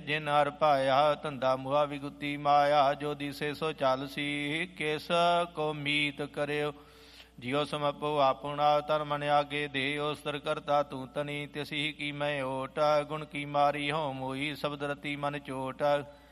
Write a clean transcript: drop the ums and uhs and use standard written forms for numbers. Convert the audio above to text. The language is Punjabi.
ਜਿਨ ਹਰ ਭਾਇਆ ਧੰਦਾ ਮੁਹਾ ਵਿਗੁਤੀ ਮਾਇਆ ਜੋ ਦਿਸੇ ਸੋ ਚਾਲਸੀ ਕਿਸ ਕੋ ਮੀਤ ਕਰਿਓ ਜਿਉ ਸਮਪੋ ਆਪੁਣਾ ਤਨ ਮਨ ਆਗੇ ਦੇ ਉਸਤਰ ਕਰਤਾ ਤੂੰ ਤਨੀ ਤਿਸਹੀ ਕੀ ਮੈਂ ਓਟ ਗੁਣ ਕੀ ਮਾਰੀ ਹੋਂ ਮੋਈ ਸ਼ਬਦ ਰਤੀ ਮਨ ਚੋਟ